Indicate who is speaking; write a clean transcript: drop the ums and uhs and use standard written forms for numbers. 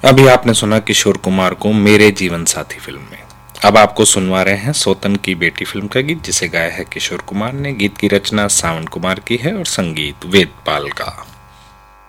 Speaker 1: अभी आपने सुना किशोर कुमार को मेरे जीवन साथी फिल्म में। अब आपको सुनवा रहे हैं सौतन की बेटी फिल्म का गीत, जिसे गाया है किशोर कुमार ने। गीत की रचना सावन कुमार की है और संगीत वेदपाल का।